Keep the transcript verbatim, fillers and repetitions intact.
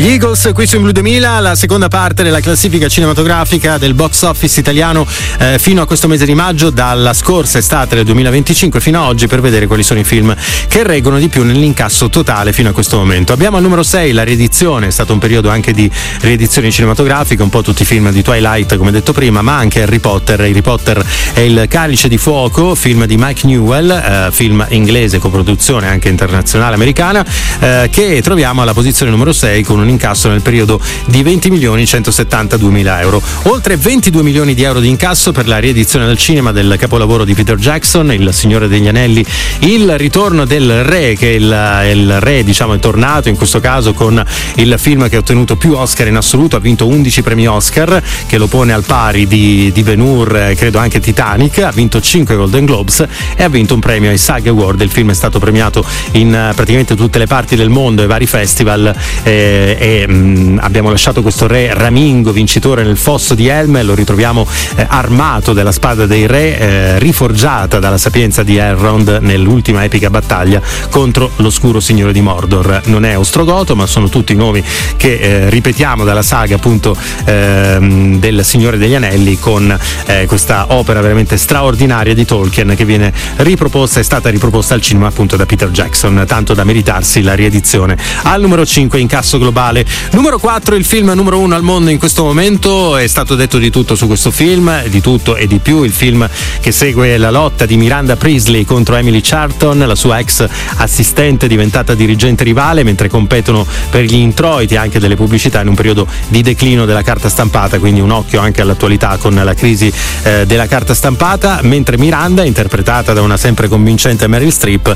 Gli Eagles qui su In Blu duemila, la seconda parte della classifica cinematografica del box office italiano eh, fino a questo mese di maggio, dalla scorsa estate del duemilaventicinque fino a oggi, per vedere quali sono i film che reggono di più nell'incasso totale fino a questo momento. Abbiamo al numero sei la riedizione, è stato un periodo anche di riedizioni cinematografiche, un po' tutti i film di Twilight come detto prima, ma anche Harry Potter. Harry Potter è il Calice di Fuoco, film di Mike Newell, eh, film inglese, coproduzione anche internazionale americana, eh, che troviamo alla posizione numero sei con un incasso nel periodo di venti milioni centosettantaduemila euro. Oltre ventidue milioni di euro di incasso per la riedizione del cinema del capolavoro di Peter Jackson, Il Signore degli Anelli, il ritorno del re, che il, il re diciamo è tornato in questo caso con il film che ha ottenuto più Oscar in assoluto, ha vinto undici premi Oscar, che lo pone al pari di, di Ben-Hur, credo anche Titanic, ha vinto cinque Golden Globes e ha vinto un premio ai SAG Award. Il film è stato premiato in praticamente tutte le parti del mondo e vari festival, eh, e mh, abbiamo lasciato questo re Ramingo vincitore nel fosso di Helm, lo ritroviamo eh, armato della spada dei re, eh, riforgiata dalla sapienza di Elrond nell'ultima epica battaglia contro l'oscuro signore di Mordor. Non è Ostrogoto, ma sono tutti i nomi che eh, ripetiamo dalla saga appunto eh, del Signore degli Anelli, con eh, questa opera veramente straordinaria di Tolkien che viene riproposta, è stata riproposta al cinema appunto da Peter Jackson, tanto da meritarsi la riedizione. Al numero cinque incasso globale. Numero quattro, il film numero uno al mondo in questo momento. È stato detto di tutto su questo film, di tutto e di più. Il film che segue la lotta di Miranda Priestley contro Emily Charlton, la sua ex assistente diventata dirigente rivale, mentre competono per gli introiti anche delle pubblicità in un periodo di declino della carta stampata, quindi un occhio anche all'attualità con la crisi eh, della carta stampata, mentre Miranda, interpretata da una sempre convincente Meryl Streep,